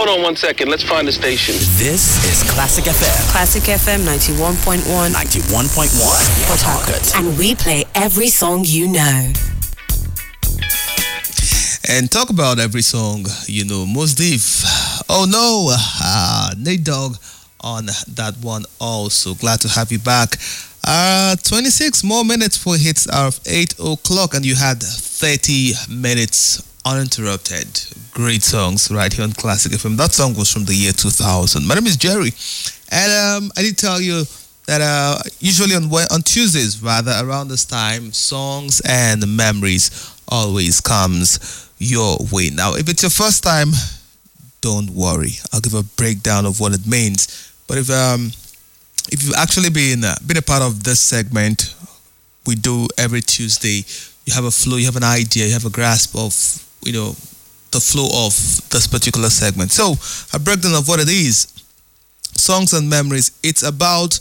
Hold on 1 second. Let's find the station. This is Classic FM. Classic FM 91.1. 91.1. Port Harcourt. And we play every song you know. And talk about every song you know. Mos Def. Oh no, Nate Dogg on that one also. Glad to have you back. 26 more minutes for hits of 8 o'clock, and you had 30 minutes uninterrupted. Great songs right here on Classic FM. That song was from the year 2000. My name is Jerry, and I did tell you that usually on Tuesdays, rather around this time, songs and memories always comes your way. Now, if it's your first time, don't worry. I'll give a breakdown of what it means. But if you've actually been a part of this segment, we do every Tuesday. You have a flow, you have an idea, you have a grasp of the flow of this particular segment. So a breakdown of what it is. Songs and memories. It's about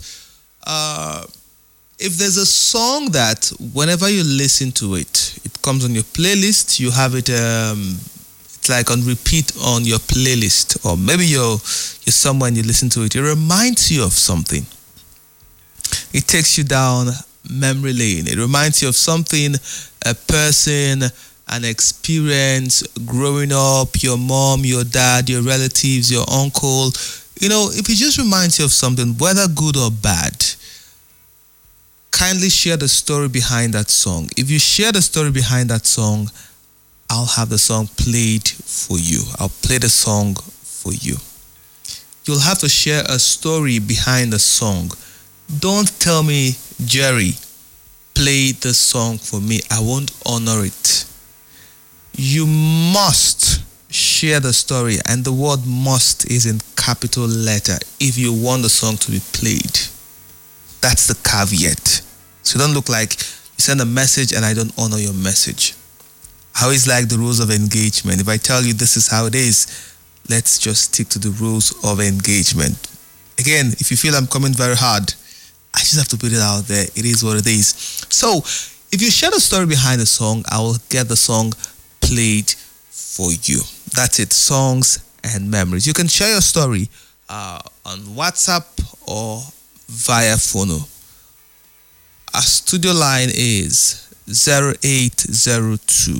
if there's a song that whenever you listen to it, it comes on your playlist. You have it. It's like on repeat on your playlist, or maybe you're somewhere and you listen to it. It reminds you of something. It takes you down memory lane. It reminds you of something, a person, an experience growing up, your mom, your dad, your relatives, your uncle. If it just reminds you of something, whether good or bad, kindly share the story behind that song. If you share the story behind that song, I'll have the song played for you. I'll play the song for you. You'll have to share a story behind the song. Don't tell me, Jerry, play the song for me. I won't honor it. You must share the story, and the word must is in capital letter if you want the song to be played. That's the caveat. So don't look like you send a message and I don't honor your message. I always like the rules of engagement. If I tell you this is how it is, let's just stick to the rules of engagement. Again, if you feel I'm coming very hard, I just have to put it out there. It is what it is. So, if you share the story behind the song, I will get the song played for you. That's it. Songs and memories. You can share your story on WhatsApp or via phone. Our studio line is 0802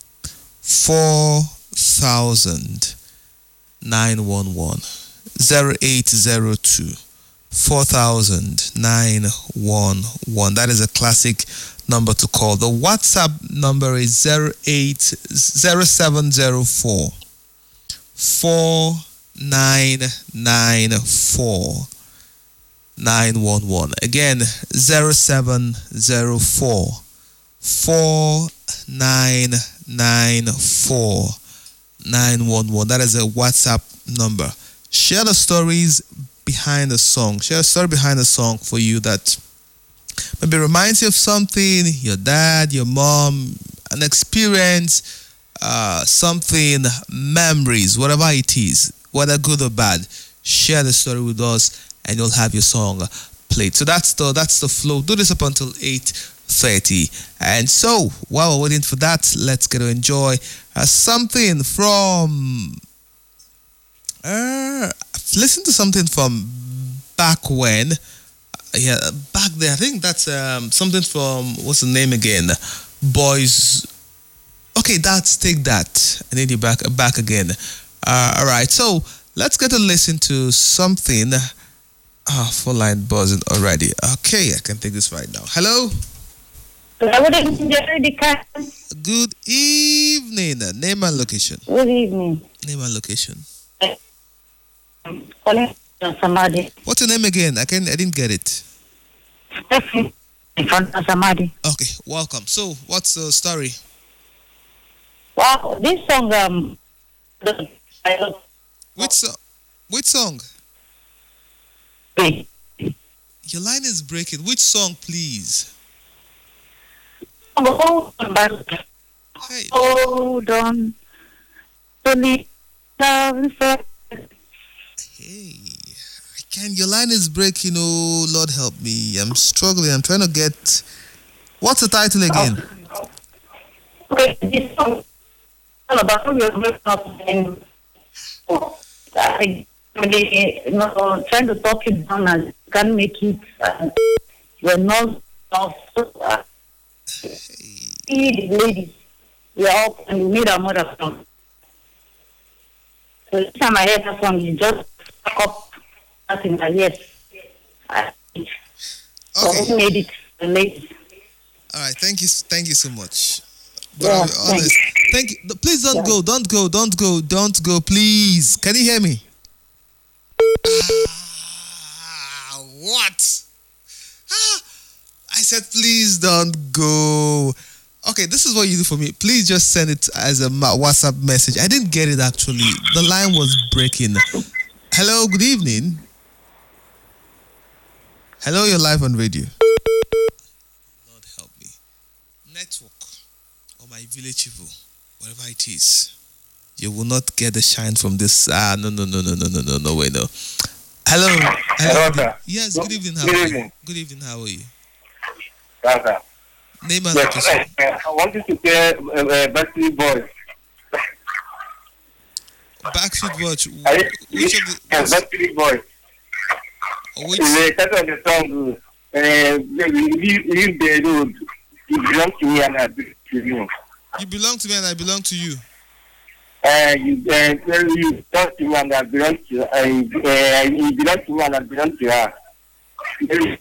4000 911. 0802 4000 911. That is a classic number to call. The WhatsApp number is 0704 4994 911. Again, 0704 4994 911. That is a WhatsApp number. Share the stories behind the song. Share a story behind the song for you that maybe reminds you of something, your dad, your mom, an experience, something, memories, whatever it is, whether good or bad. Share the story with us and you'll have your song played. So that's the flow. Do this up until 8:30. And so while we're waiting for that, let's get to enjoy something from listen to something from back when. Back there. I think that's something from, what's the name again? Boys. Okay, that's Take That. I need you back again. All right, so let's get to listen to something. Full line buzzing already. Okay, I can take this right now. Hello. Good evening. Name and location. Good evening. Name and location. Calling from Samadi. What's your name again? I didn't get it. Stephanie from Samadi. Okay, welcome. So, what's the story? Wow, this song Which song? Your line is breaking. Which song, please? Hey. Hold on. Hey, your line is breaking. Oh, Lord help me. I'm struggling. I'm trying to get... What's the title again? Okay, this song is all about how you're growing up in... trying to talk it down and can't make it. We're not the ladies. We are all and we made our mother song. So each time I hear that song, you just back up that in my head. So we made it the ladies. All right, thank you so much. But Yeah, I'll be honest, thank you. Please don't go, don't go, please. Can you hear me? What? I said, please don't go. Okay, this is what you do for me. Please just send it as a WhatsApp message. I didn't get it actually. The line was breaking. Hello, good evening. Hello, you're live on radio. Lord help me. Network or my village evil, whatever it is, you will not get the shine from this. No way, no. Hello. Hello, sir. Yes, good evening. How Good are you? evening. Good evening. How are you? Yes, sir. Name and Yes, location. I wanted to play Backstreet Boys. Backstreet Watch. Yes, Which of the? Backstreet Boys. Which? The title of the song, Leave the Road. You belong to me and I belong to you. You belong to me and I belong to you. You belong to me and I belong to you. You belong to me and I belong to her. You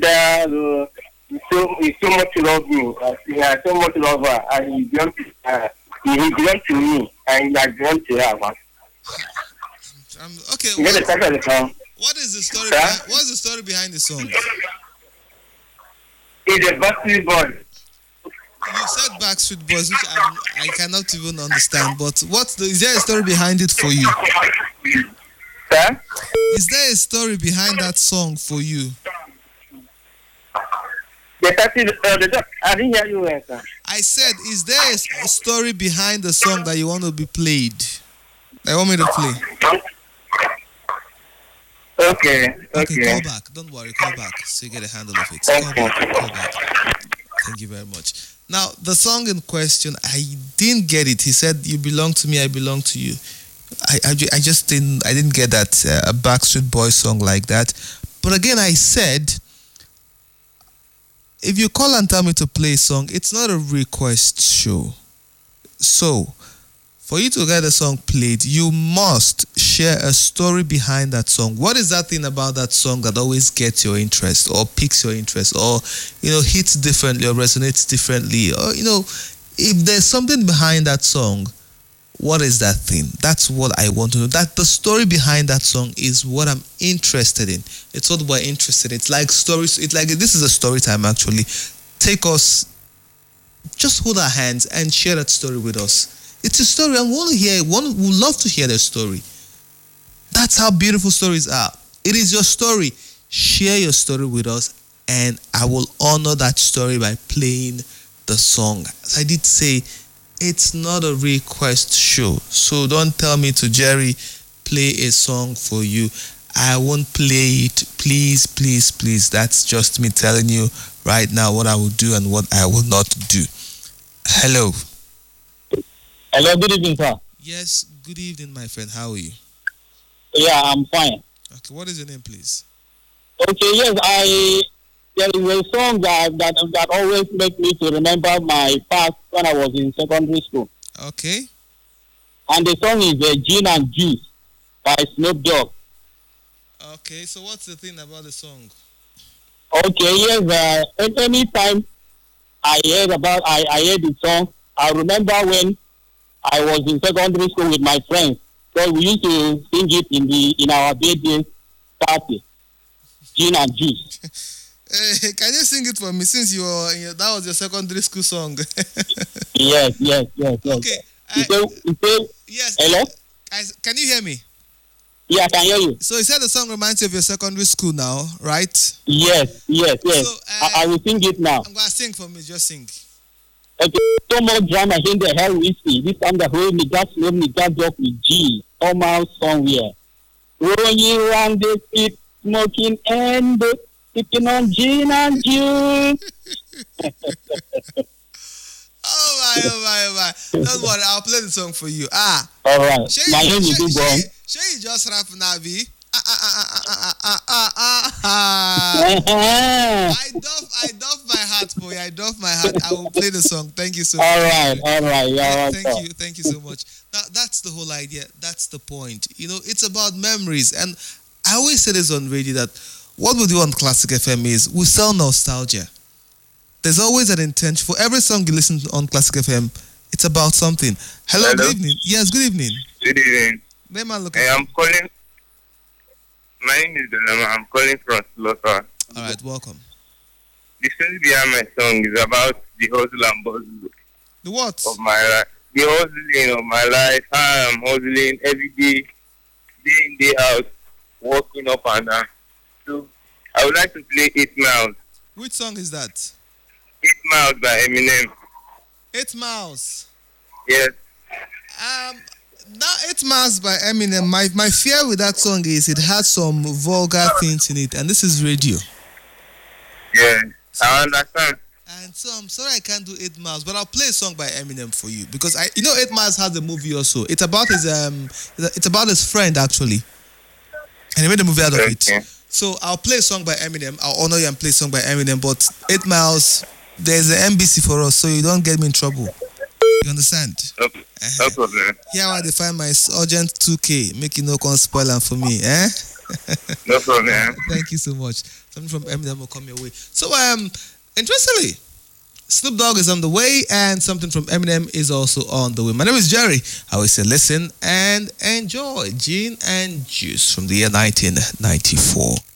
so much love me. I so much love her. And you belong to her. He belongs to me and I belong to her. Okay. You get the title of the song? What is the story? Huh? What's the story behind the song? It's a Backstreet Boy. You said Backstreet Boys, which I cannot even understand. But is there a story behind it for you? Sir? Is there a story behind that song for you? The title, I didn't hear you, sir. I said, is there a story behind the song that you want to be played? That you want me to play? Okay. Call back. Don't worry, call back so you get a handle of it. Call back. Thank you very much. Now, the song in question, I didn't get it. He said, "You belong to me, I belong to you." I just didn't get that a Backstreet Boys song like that. But again, I said, if you call and tell me to play a song, it's not a request show. So, for you to get a song played, you must share a story behind that song. What is that thing about that song that always gets your interest or piques your interest or, hits differently or resonates differently? Or, if there's something behind that song, what is that thing? That's what I want to know. That the story behind that song is what I'm interested in. It's what we're interested in. It's like stories. It's like, this is a story time actually. Take us, just hold our hands and share that story with us. It's a story. I want to hear. Would love to hear the story. That's how beautiful stories are. It is your story. Share your story with us, and I will honor that story by playing the song. As I did say, it's not a request show, so don't tell me to Jerry, play a song for you. I won't play it. Please, please, please. That's just me telling you right now what I will do and what I will not do. Hello. Hello, good evening, sir. Yes, good evening, my friend. How are you? Yeah, I'm fine. Okay, what is your name, please? Okay, yes, there is a song that always makes me to remember my past when I was in secondary school. Okay. And the song is Gin and Juice by Snoop Dogg. Okay, so what's the thing about the song? Okay, yes, anytime I hear the song, I remember when I was in secondary school with my friends. So we used to sing it in our birthday party. Gin and Juice. Hey, can you sing it for me since that was your secondary school song? Yes. Okay. Yes. Hello? Can you hear me? Yeah, I can hear you. So you said the song reminds you of your secondary school now, right? Yes. So, I will sing it now. I'm going to sing for me. Just sing. Okay, so more drama in the hell we see. This time the whole nigga slow nigga talk with G. Come out somewhere. Rolling around the street, smoking and sipping on gin and juice. Oh my. Don't worry, I'll play the song for you. All right. My name is Ubon. Sure, you just rap Navi. I doff my hat, boy. I doff my hat. I will play the song. Thank you so much. All right. Thank you so much. Now that's the whole idea. That's the point. It's about memories, and I always say this on radio that what we do on Classic FM is we sell nostalgia. There's always an intention for every song you listen to on Classic FM. It's about something. Hello. Good evening. Yes, good evening. Good evening. I'm calling. My name is Delama. I'm calling from Slaughter. All right, welcome. The story behind my song is about the hustle and bustle. The what? Of my life. The hustling of my life. How I'm hustling every day in, day out, walking up and down. So, I would like to play 8 Miles. Which song is that? 8 Miles by Eminem. 8 Miles. Yes. Now 8 Miles by Eminem. My fear with that song is it has some vulgar things in it, and this is radio. Yeah, I understand. And so I'm sorry I can't do 8 Miles, but I'll play a song by Eminem for you because 8 Miles has a movie also. It's about his friend actually, and he made a movie out of it. So I'll play a song by Eminem. I'll honor you and play a song by Eminem. But 8 Miles, there's an NBC for us, so you don't get me in trouble. You understand? No problem. Here I define my urgent 2K. Make you no come spoil them for me, eh? No problem. Thank you so much. Something from Eminem will come your way. So interestingly, Snoop Dogg is on the way and something from Eminem is also on the way. My name is Jerry. I always say listen and enjoy. Gin and Juice from the year 1994.